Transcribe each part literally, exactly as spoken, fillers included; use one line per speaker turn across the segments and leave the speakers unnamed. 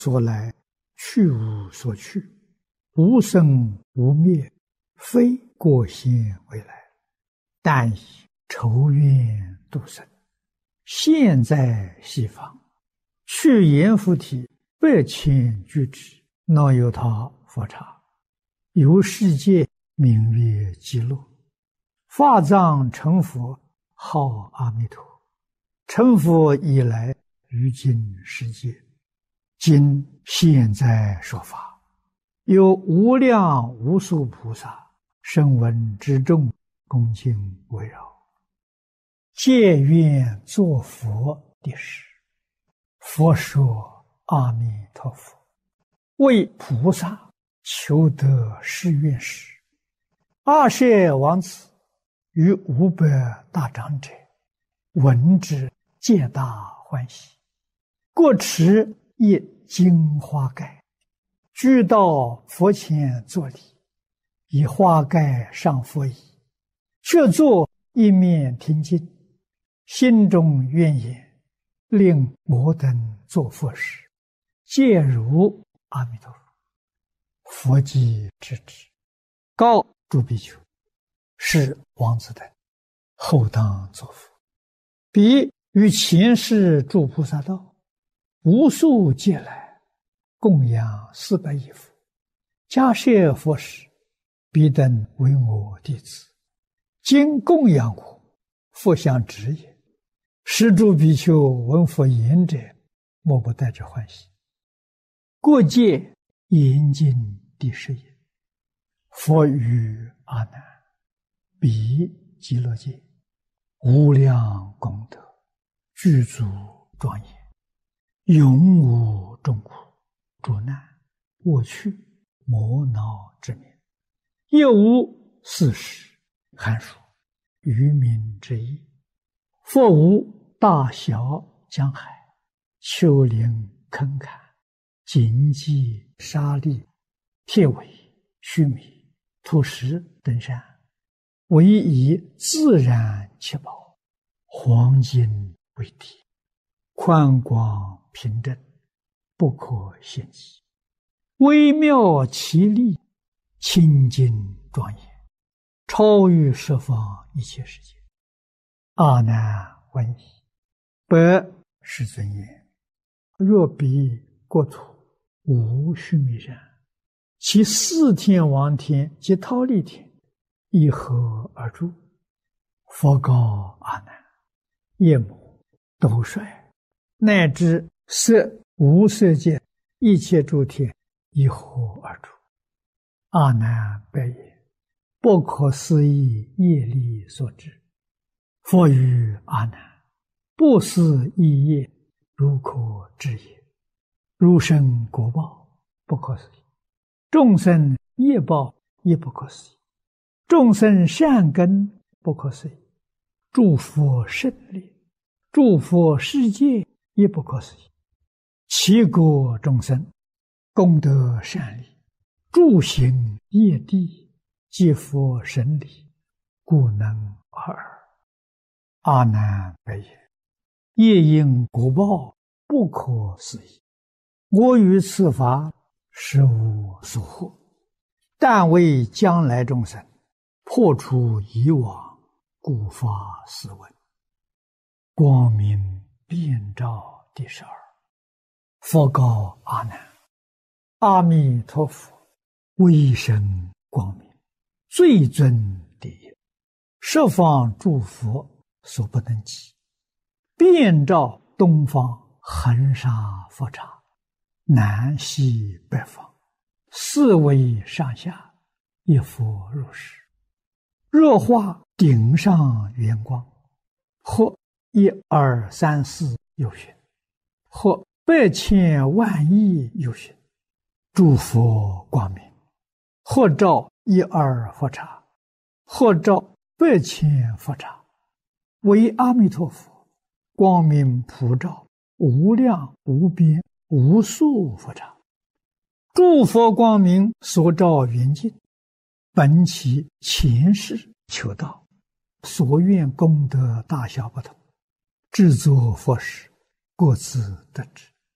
所来，去无所去，无生无灭，非过先未来，但以仇怨度生，现在西方，去阎浮提百千俱胝，那由他佛刹，由世界名曰极乐，法藏成佛，号阿弥陀。成佛以来，于今世界，今现在说法，有无量无数菩萨声闻之众，恭敬围绕，皆愿作佛的事。佛说阿弥陀佛，为菩萨求得誓愿时，阿舍王子与五百大长者闻之，皆大欢喜，各持一金花盖，俱到佛前作礼，以花盖上佛椅，却坐一面听经，心中愿言，令摩等作佛时，皆如阿弥陀佛。佛即知之，告诸比丘，是王子等，后当作佛。彼于前世诸菩萨道，无数劫来，供养四百亿佛，迦叶佛时，彼等为我弟子，今供养我，佛相指也。是诸比丘闻佛言者，莫不带着欢喜。过界严禁第十也。佛语阿难：彼极乐界，无量功德，具足庄严，永无众苦、诸难、恶趣、魔恼之名，亦无四时、寒暑、愚民之意。佛无大小江海、丘陵坑坎、荆棘沙砾、铁苇须弥、土石等山，唯以自然七宝，黄金为体，宽广平正，不可限计，微妙奇丽，清净庄严，超越十方一切世界。阿难闻已，百世尊言：若彼国土无须弥山，其四天王天及忉利天，一合而住。佛告阿难：夜母、斗率，乃至色无色界一切诸天，一合而住。阿难白言：不可思议业力所致。佛语阿难：不思议业，如可知也。如生果报，不可思议；众生业报，亦不可思议；众生善根，不可思议；诸佛胜利，诸佛世界，亦不可思议。其国众生，功德善利，诸行业地，皆佛神力，故能尔。阿难白言：业因果报，不可思议。我于此法，实无所获，但为将来众生破除以往，故发斯文。光明遍照第十二。佛告阿难：阿弥陀佛，威神光明，最尊第一，十方诸佛所不能及，遍照东方恒沙佛刹，南西北方，四维上下，一佛如是。若化顶上圆光，或一二三四有寻，或百千万亿有寻，诸佛光明，或照一二佛刹，或照百千佛刹，为阿弥陀佛，光明普照，无量无边无数佛刹。诸佛光明所照圆净，本其前世求道，所愿功德大小不同，制作佛时，各自得知。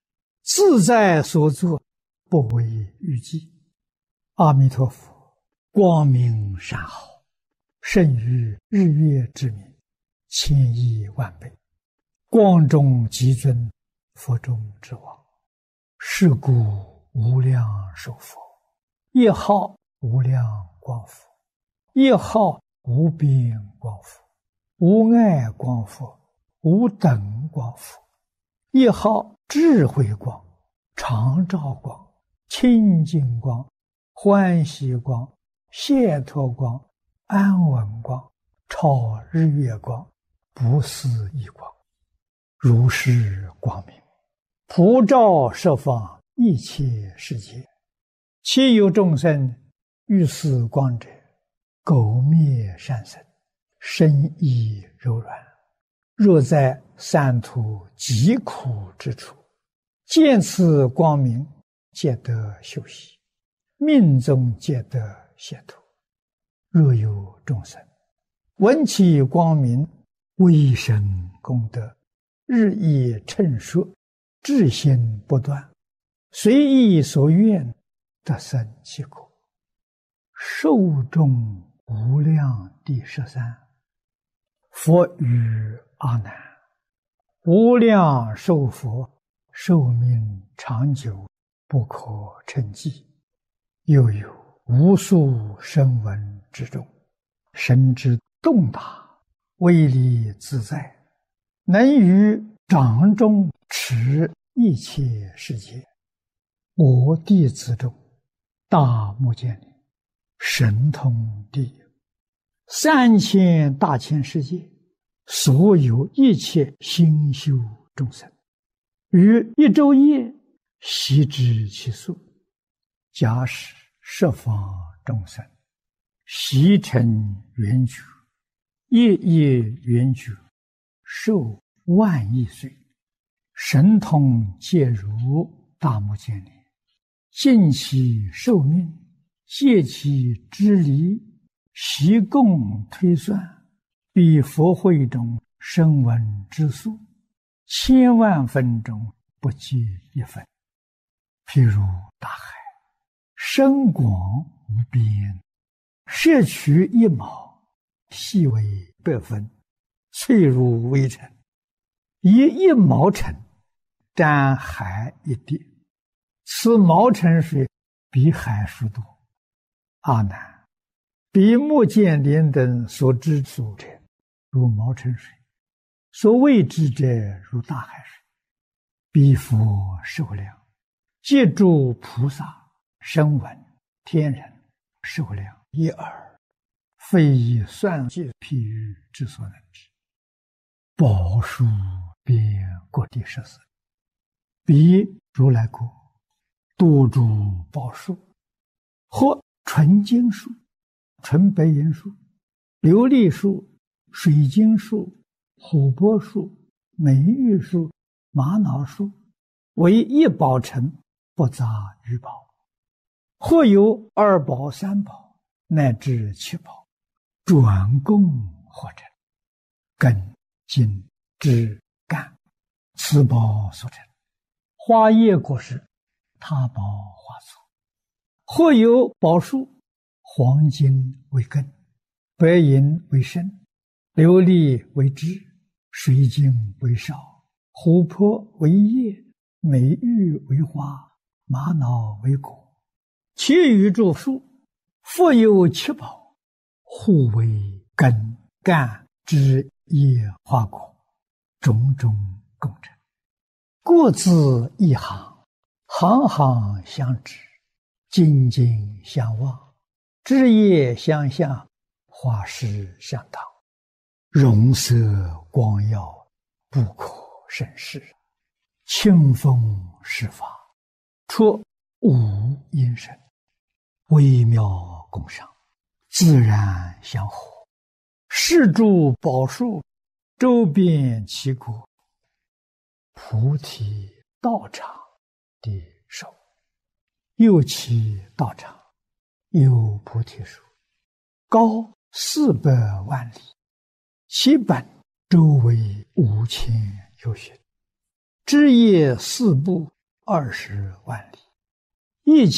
自在所作，不为预计。阿弥陀佛，光明善好，胜于日月之明，千亿万倍。光中极尊，佛中之王。是故无量寿佛，一号无量光佛，一号无边光佛，无碍光佛，无等光佛，一号智慧光、常照光、清净光、欢喜光、解脱光、安稳光、超日月光、不思议光，如是光明，普照十方一切世界。其有众生遇此光者，苟灭善生，身意柔软。若在三途极苦之处，见此光明，皆得休息，命中皆得解脱。若有众生闻其光明，微生功德，日益称说，至心不断，随意所愿，得生其果。寿终无量第十三。佛语阿难：无量寿佛，寿命长久，不可称计。又有无数声闻之众，神之动大，威力自在，能于掌中持一切世界。我弟子中，大目犍连，神通第一。三千大千世界，所有一切心修众生，于一昼夜悉知其数。假使十方众生悉成圆觉，夜夜圆觉，寿万亿岁，神通皆如大目犍连，尽其寿命，戒其支离，习共推算，比佛会中声闻之数，千万分中不计一分。譬如大海，深广无边，摄取一毛，细为百分，脆如微尘。以一毛尘沾海一滴，此毛尘水比海数多。阿难，比目犍连等所知数者，如毛尘水；所未知者，如大海水。彼佛寿量，皆诸菩萨、声闻、天人寿量一耳，非以算计譬喻之所能知。宝树遍各地十四，彼如来国，多诸宝树，或纯金树、纯白银树、琉璃树、水晶树、琥珀树、美玉树、玛瑙树，为一宝城，不杂于宝。或有二宝、三宝，乃至七宝，转供或成，根、茎、枝、干，此宝所成。花叶果实，他宝花簇。或有宝树，黄金为根，白银为身，琉璃为枝，水晶为梢，琥珀为叶，美玉为花，玛瑙为果。其余诸树，复有七宝，互为根、干、枝、叶、花果，种种共成。各自一行，行行相知，紧紧相望，枝叶相向，花实相当，容色光耀，不可胜视。清风施法，出无因声，微妙共赏，自然相合。是诸宝树，周遍其国。菩提道场的手，右其道场有菩提树，高四百万里，其本周围五千由旬，枝叶四部， 二十万里，一